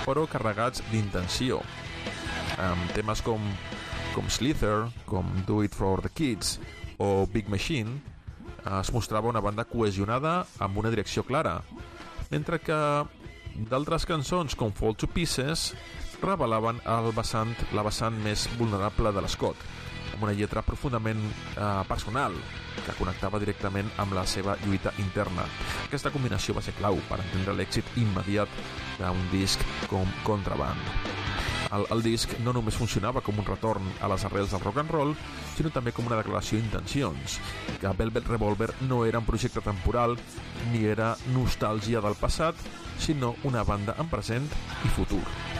però carregats d'intenció, amb temes com Slither, com Do It For The Kids o Big Machine. Es mostrava una banda cohesionada amb una direcció clara, mentre que d'altres cançons com Fall to Pieces revelaven la vessant més vulnerable de l'Scott, amb una lletra profundament personal que connectava directament amb la seva lluita interna. Aquesta combinació va ser clau per entendre l'èxit immediat d'un disc com Contraband. El disc no només funcionava com un retorn a les arrels del rock and roll, sinó també com una declaració d'intencions, que Velvet Revolver no era un projecte temporal ni era nostàlgia del passat, sinó una banda en present i futur.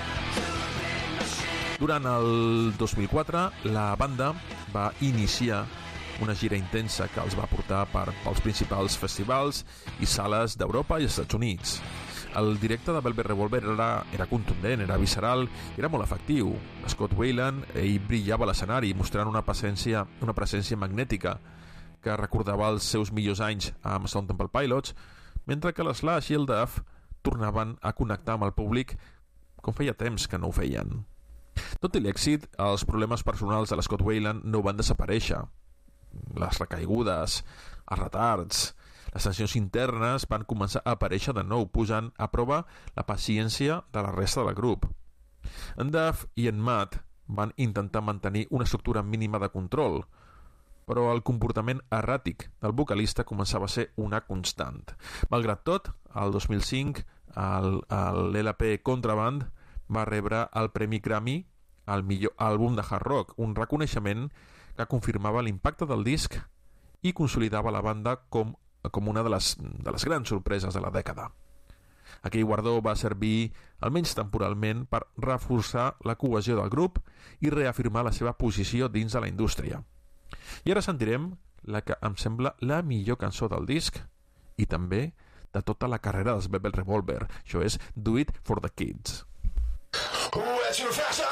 Durant el 2004, la banda va iniciar una gira intensa que els va portar pels principals festivals i sales d'Europa i Estats Units. El directe de Velvet Revolver era contundent, era visceral, era molt efectiu. Scott Weiland, ell brillava a l'escenari, mostrant una presència magnètica que recordava els seus millors anys amb Stone Temple Pilots, mentre que l'Slash i el Duff tornaven a connectar amb el públic com feia temps que no ho feien. Tot i l'èxit, els problemes personals de l'Scott Weiland no van desaparèixer. Les recaigudes, els retards, les tensions internes van començar a aparèixer de nou, posant a prova la paciència de la resta del grup. En Duff i en Matt van intentar mantenir una estructura mínima de control, però el comportament erràtic del vocalista començava a ser una constant. Malgrat tot, el 2005 l'LP Contraband va rebre el Premi Grammy al millor àlbum de hard rock, un reconeixement que confirmava l'impacte del disc i consolidava la banda com una de les grans sorpreses de la dècada. Aquell guardó va servir, almenys temporalment, per reforçar la cohesió del grup i reafirmar la seva posició dins de la indústria. I ara sentirem la que em sembla la millor cançó del disc i també de tota la carrera dels Velvet Revolver. Això és Do It For The Kids.